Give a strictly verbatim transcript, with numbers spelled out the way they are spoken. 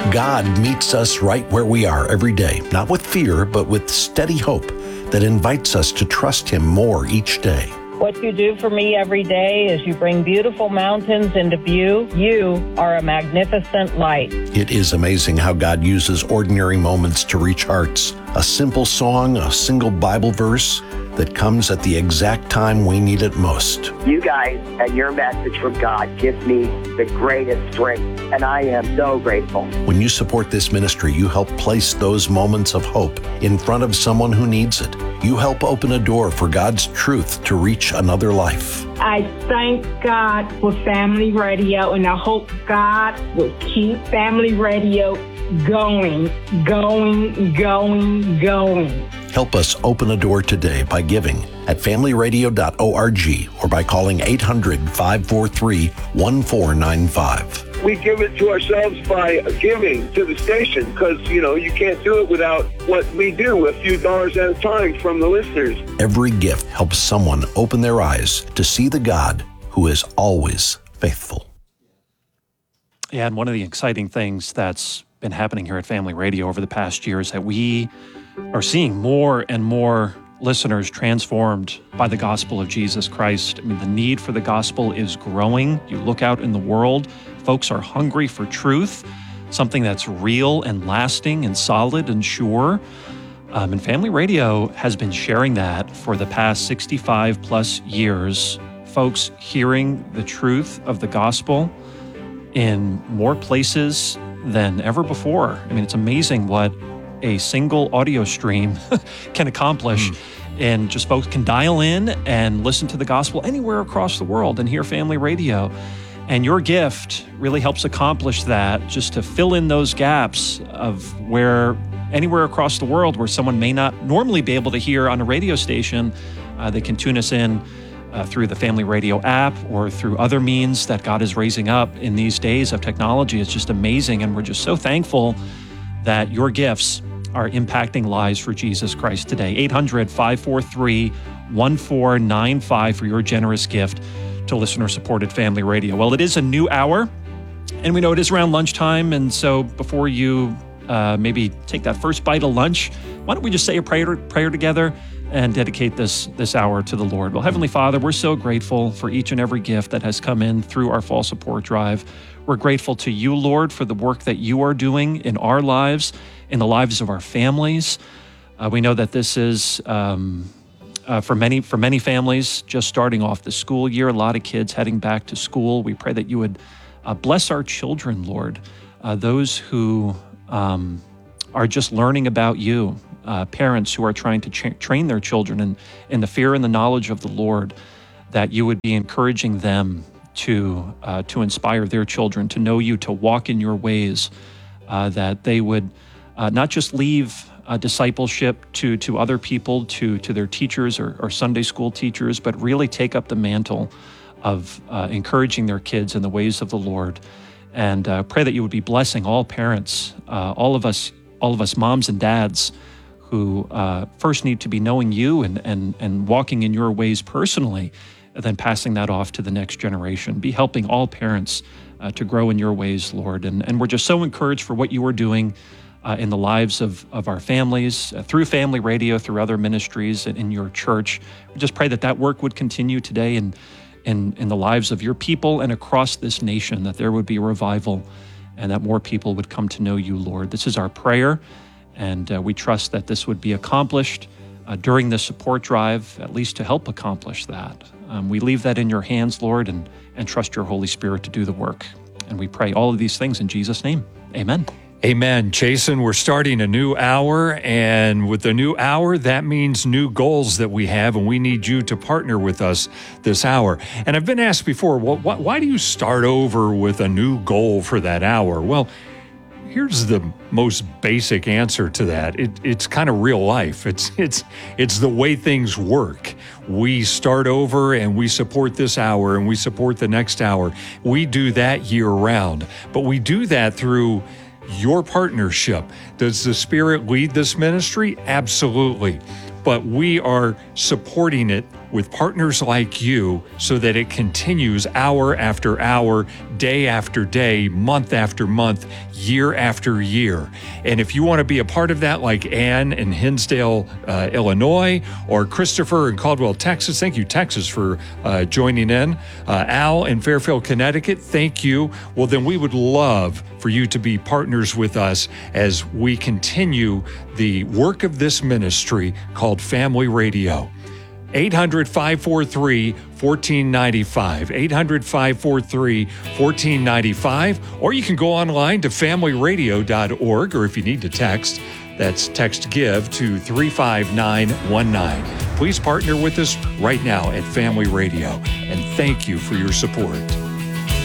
God meets us right where we are every day, not with fear, but with steady hope that invites us to trust Him more each day. What you do for me every day is you bring beautiful mountains into view. You are a magnificent light. It is amazing how God uses ordinary moments to reach hearts. A simple song, a single Bible verse that comes at the exact time we need it most. You guys and your message from God gives me the greatest strength, and I am so grateful. When you support this ministry, you help place those moments of hope in front of someone who needs it. You help open a door for God's truth to reach another life. I thank God for Family Radio, and I hope God will keep Family Radio going, going, going, going. Help us open a door today by giving at family radio dot org or by calling eight hundred, five four three, one four nine five. We give it to ourselves by giving to the station because, you know, you can't do it without what we do, a few dollars at a time from the listeners. Every gift helps someone open their eyes to see the God who is always faithful. Yeah, and one of the exciting things that's been happening here at Family Radio over the past year is that we are seeing more and more listeners transformed by the gospel of Jesus Christ. I mean, the need for the gospel is growing. You look out in the world, folks are hungry for truth, something that's real and lasting and solid and sure. Um, and Family Radio has been sharing that for the past sixty-five plus years. Folks hearing the truth of the gospel in more places than ever before. I mean, it's amazing what a single audio stream can accomplish. Mm. And just folks can dial in and listen to the gospel anywhere across the world and hear Family Radio. And your gift really helps accomplish that, just to fill in those gaps of where anywhere across the world where someone may not normally be able to hear on a radio station, uh, they can tune us in uh, through the Family Radio app or through other means that God is raising up in these days of technology. It's just amazing. And we're just so thankful that your gifts are impacting lives for Jesus Christ today. eight hundred, five four three, one four nine five for your generous gift to listener-supported Family Radio. Well, it is a new hour, and we know it is around lunchtime, and so before you uh, maybe take that first bite of lunch, why don't we just say a prayer, prayer together and dedicate this, this hour to the Lord. Well, Heavenly Father, we're so grateful for each and every gift that has come in through our Fall Support Drive. We're grateful to you, Lord, for the work that you are doing in our lives, in the lives of our families. Uh, we know that this is, um, uh, for many for many families, just starting off the school year, a lot of kids heading back to school. We pray that you would uh, bless our children, Lord, uh, those who um, are just learning about you, uh, parents who are trying to tra- train their children in, in the fear and the knowledge of the Lord, that you would be encouraging them to uh, to inspire their children to know you, to walk in your ways, uh, that they would uh, not just leave uh, discipleship to to other people, to to their teachers or, or Sunday school teachers, but really take up the mantle of uh, encouraging their kids in the ways of the Lord. And uh, pray that you would be blessing all parents, uh, all of us, all of us moms and dads who uh, first need to be knowing you and and and walking in your ways personally, and then passing that off to the next generation. Be helping all parents uh, to grow in your ways, Lord. And, and we're just so encouraged for what you are doing uh, in the lives of, of our families, uh, through Family Radio, through other ministries and in your church. We just pray that that work would continue today in, in, in the lives of your people and across this nation, that there would be a revival and that more people would come to know you, Lord. This is our prayer, and uh, we trust that this would be accomplished uh, during the support drive, at least to help accomplish that. Um, we leave that in your hands, Lord, and, and trust your Holy Spirit to do the work. And we pray all of these things in Jesus' name. Amen. Amen. Jason, we're starting a new hour, and with the new hour, that means new goals that we have, and we need you to partner with us this hour. And I've been asked before, well, why, why do you start over with a new goal for that hour? Well, here's the most basic answer to that. It, it's kind of real life. It's it's it's the way things work. We start over and we support this hour and we support the next hour. We do that year round, but we do that through your partnership. Does the Spirit lead this ministry? Absolutely. But we are supporting it with partners like you so that it continues hour after hour, day after day, month after month, year after year. And if you want to be a part of that, like Ann in Hinsdale, uh, Illinois, or Christopher in Caldwell, Texas, thank you, Texas, for uh, joining in. Uh, Al in Fairfield, Connecticut, thank you. Well, then we would love for you to be partners with us as we continue the work of this ministry called Family Radio. eight hundred, five four three, one four nine five, eight hundred, five four three, one four nine five, or you can go online to family radio dot org, or if you need to text, that's text GIVE to three five nine one nine. Please partner with us right now at Family Radio, and thank you for your support.